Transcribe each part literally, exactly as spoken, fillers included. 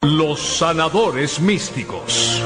Los sanadores místicos.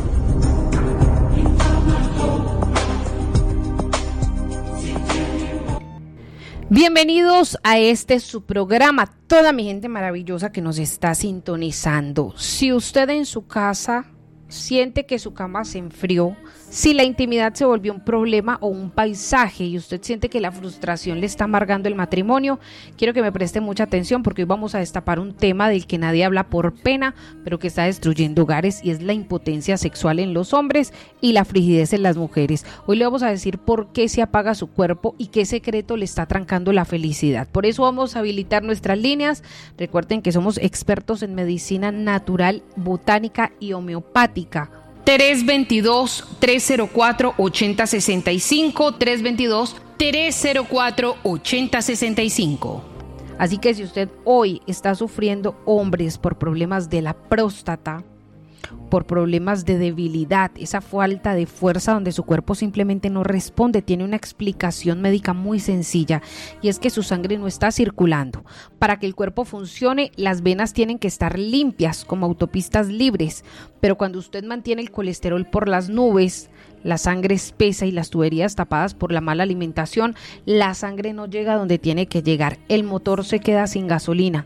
Bienvenidos a este su programa, toda mi gente maravillosa que nos está sintonizando. Si usted en su casa siente que su cama se enfrió, si la intimidad se volvió un problema o un paisaje y usted siente que la frustración le está amargando el matrimonio, quiero que me preste mucha atención porque hoy vamos a destapar un tema del que nadie habla por pena, pero que está destruyendo hogares, y es la impotencia sexual en los hombres y la frigidez en las mujeres. Hoy le vamos a decir por qué se apaga su cuerpo y qué secreto le está trancando la felicidad. Por eso vamos a habilitar nuestras líneas. Recuerden que somos expertos en medicina natural, botánica y homeopática. tres veintidós, tres cero cuatro, ochenta sesenta y cinco, tres veintidós, tres cero cuatro, ochenta sesenta y cinco. Así que si usted hoy está sufriendo, hombres, por problemas de la próstata, por problemas de debilidad, esa falta de fuerza donde su cuerpo simplemente no responde, tiene una explicación médica muy sencilla, y es que su sangre no está circulando. Para que el cuerpo funcione, las venas tienen que estar limpias, como autopistas libres, pero cuando usted mantiene el colesterol por las nubes, la sangre espesa y las tuberías tapadas por la mala alimentación, la sangre no llega donde tiene que llegar, el motor se queda sin gasolina.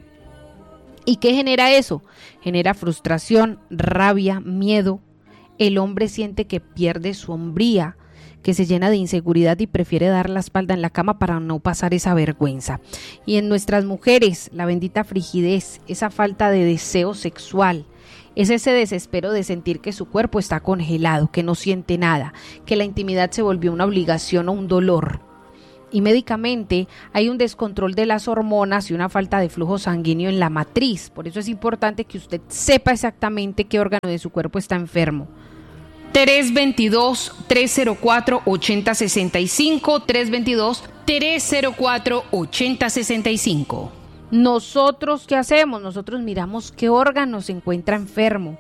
¿Y qué genera eso? Genera frustración, rabia, miedo. El hombre siente que pierde su hombría, que se llena de inseguridad y prefiere dar la espalda en la cama para no pasar esa vergüenza. Y en nuestras mujeres, la bendita frigidez, esa falta de deseo sexual, es ese desespero de sentir que su cuerpo está congelado, que no siente nada, que la intimidad se volvió una obligación o un dolor. Y médicamente hay un descontrol de las hormonas y una falta de flujo sanguíneo en la matriz. Por eso es importante que usted sepa exactamente qué órgano de su cuerpo está enfermo. tres veintidós, tres cero cuatro, ochenta sesenta y cinco, tres veintidós, tres cero cuatro, ochenta sesenta y cinco. ¿Nosotros qué hacemos? Nosotros miramos qué órgano se encuentra enfermo.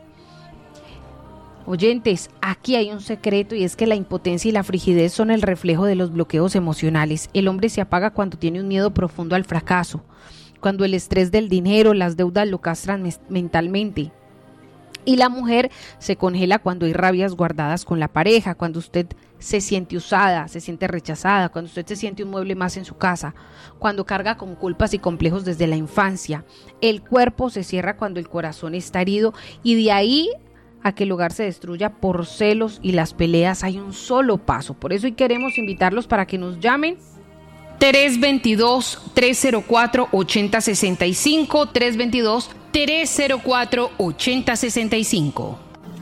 Oyentes, aquí hay un secreto, y es que la impotencia y la frigidez son el reflejo de los bloqueos emocionales. El hombre se apaga cuando tiene un miedo profundo al fracaso, cuando el estrés del dinero, las deudas lo castran mes- mentalmente. Y la mujer se congela cuando hay rabias guardadas con la pareja, cuando usted se siente usada, se siente rechazada, cuando usted se siente un mueble más en su casa, cuando carga con culpas y complejos desde la infancia. El cuerpo se cierra cuando el corazón está herido, y de ahí a que el hogar se destruya por celos y las peleas hay un solo paso. Por eso hoy queremos invitarlos para que nos llamen. tres veintidós, tres cero cuatro, ochenta sesenta y cinco, tres veintidós, tres cero cuatro, ochenta sesenta y cinco.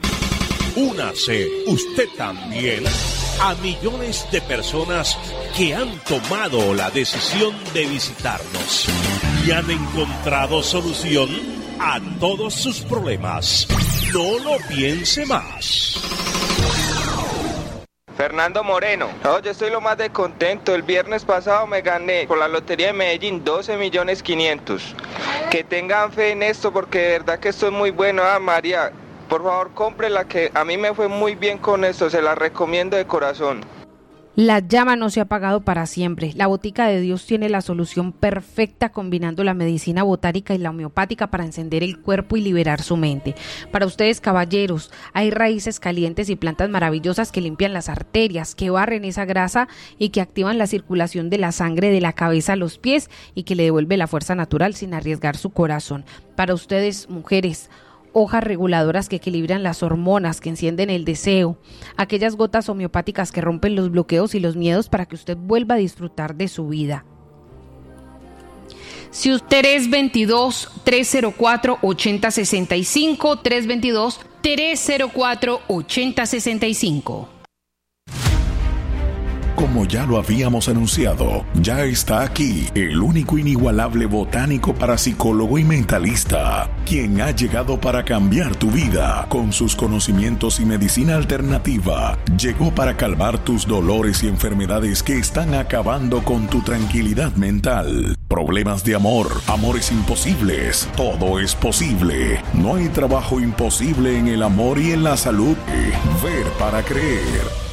Únase usted también a millones de personas que han tomado la decisión de visitarnos y han encontrado solución a todos sus problemas. No lo piense más. Fernando Moreno. No, yo estoy lo más de contento. El viernes pasado me gané por la Lotería de Medellín doce millones quinientos. Que tengan fe en esto, porque de verdad que esto es muy bueno. Ah, María, por favor, cómprela, que a mí me fue muy bien con esto. Se la recomiendo de corazón. La llama no se ha apagado para siempre. La Botica de Dios tiene la solución perfecta, combinando la medicina botánica y la homeopática para encender el cuerpo y liberar su mente. Para ustedes, caballeros, hay raíces calientes y plantas maravillosas que limpian las arterias, que barren esa grasa y que activan la circulación de la sangre de la cabeza a los pies y que le devuelve la fuerza natural sin arriesgar su corazón. Para ustedes, mujeres, hojas reguladoras que equilibran las hormonas, que encienden el deseo, aquellas gotas homeopáticas que rompen los bloqueos y los miedos para que usted vuelva a disfrutar de su vida. Si usted es veintidós, tres cero cuatro, ochenta sesenta y cinco, tres veintidós, tres cero cuatro, ochenta sesenta y cinco. Como ya lo habíamos anunciado, ya está aquí el único inigualable botánico parapsicólogo y mentalista, quien ha llegado para cambiar tu vida. Con sus conocimientos y medicina alternativa, llegó para calmar tus dolores y enfermedades que están acabando con tu tranquilidad mental. Problemas de amor, amores imposibles, todo es posible. No hay trabajo imposible en el amor y en la salud. Ver para creer.